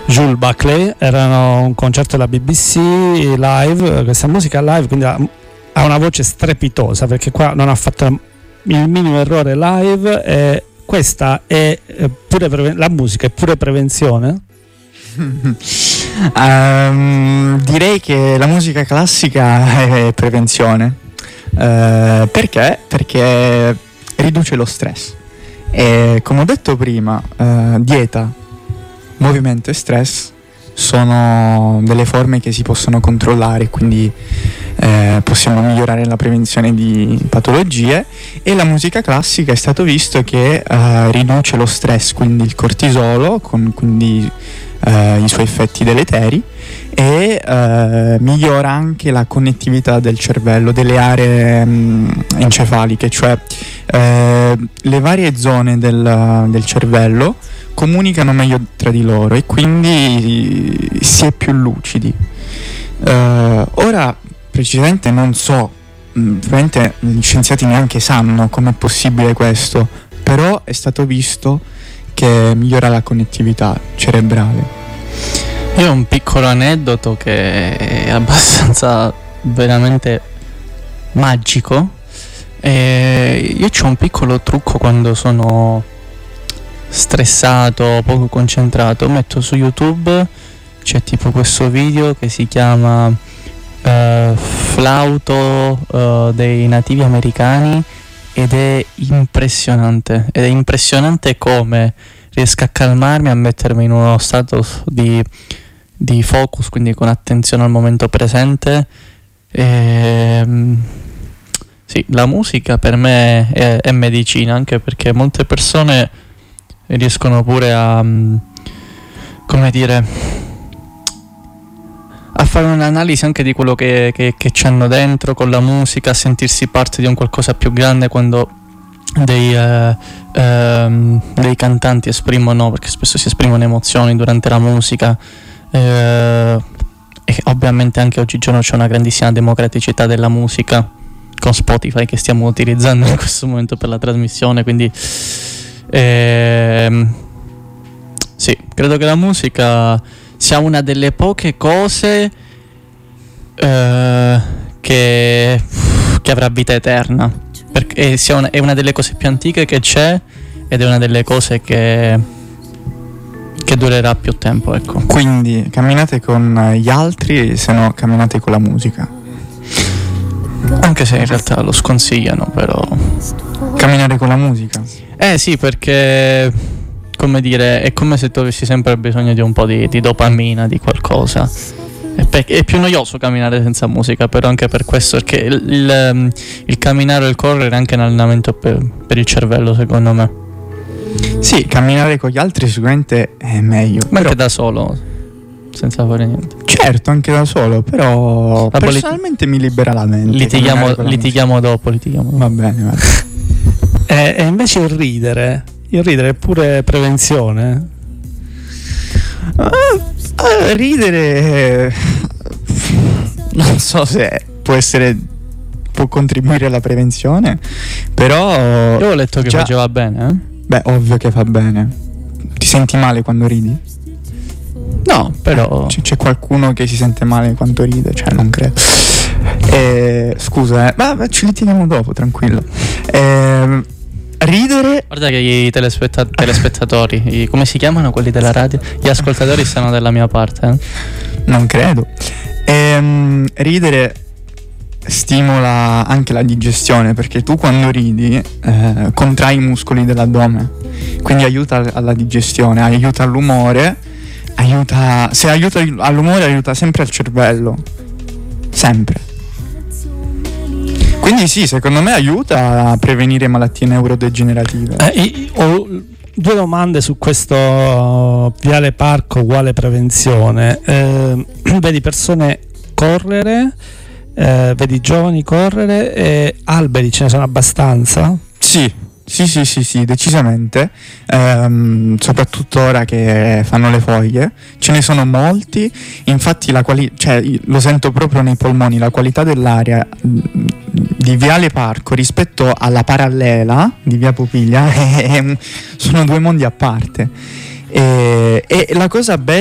Jules Buckley, erano un concerto della BBC live, questa musica live, quindi ha una voce strepitosa, perché qua non ha fatto il minimo errore live, e questa è pure la musica è pure prevenzione. Direi che la musica classica è prevenzione. Perché? Perché riduce lo stress. E come ho detto prima, dieta, movimento e stress sono delle forme che si possono controllare, quindi possiamo migliorare la prevenzione di patologie, e la musica classica è stato visto che riduce lo stress, quindi il cortisolo, quindi i suoi effetti deleteri, e migliora anche la connettività del cervello, delle aree encefaliche, cioè le varie zone del cervello comunicano meglio tra di loro e quindi si è più lucidi. Ora precisamente non so, veramente gli scienziati neanche sanno com'è possibile questo, però è stato visto che migliora la connettività cerebrale. Io ho un piccolo aneddoto che è abbastanza veramente magico. Io ho un piccolo trucco quando sono stressato, poco concentrato. Metto su YouTube, c'è tipo questo video che si chiama Flauto dei nativi americani, ed è impressionante. Ed è impressionante come riesca a calmarmi, a mettermi in uno stato di focus, quindi con attenzione al momento presente. Sì, la musica per me è medicina, anche perché molte persone riescono pure a, come dire, a fare un'analisi anche di quello che c'hanno dentro con la musica, a sentirsi parte di un qualcosa più grande quando dei cantanti esprimono, perché spesso si esprimono emozioni durante la musica, e ovviamente anche oggigiorno c'è una grandissima democraticità della musica con Spotify, che stiamo utilizzando in questo momento per la trasmissione, quindi sì, credo che la musica sia una delle poche cose che avrà vita eterna, perché è una delle cose più antiche che c'è, ed è una delle cose che durerà più tempo, ecco. Quindi camminate con gli altri, se no camminate con la musica. Anche se in realtà lo sconsigliano, però camminare con la musica. Sì, perché, come dire, è come se tu avessi sempre bisogno di un po' di dopamina, di qualcosa. È più noioso camminare senza musica, però anche per questo, perché il camminare o il correre è anche un allenamento per il cervello, secondo me. Sì, camminare con gli altri sicuramente è meglio. Ma anche da solo, senza fare niente. Certo, anche da solo, però personalmente mi libera la mente. Litighiamo dopo. Va bene. E invece il ridere è pure prevenzione. Ridere non so se può contribuire alla prevenzione, però io ho letto che faceva bene, Beh, ovvio che fa bene. Ti senti male quando ridi? No, però c'è qualcuno che si sente male quando ride, cioè non credo. Scusa, ma ci litighiamo dopo, tranquillo. Ridere. Guarda che i telespettatori, come si chiamano quelli della radio? Gli ascoltatori stanno dalla mia parte. Non credo. Ridere stimola anche la digestione, perché tu quando ridi contrai i muscoli dell'addome, quindi aiuta alla digestione, aiuta all'umore, se aiuta all'umore aiuta sempre al cervello, sempre. Quindi sì, secondo me aiuta a prevenire malattie neurodegenerative. Ho due domande su questo Viale Parco uguale prevenzione. Vedi persone correre, vedi giovani correre, e alberi ce ne sono abbastanza? Sì, decisamente. Soprattutto ora che fanno le foglie ce ne sono molti. Infatti lo sento proprio nei polmoni, la qualità dell'aria di Viale Parco rispetto alla parallela di Via Popiglia sono due mondi a parte. E la cosa bella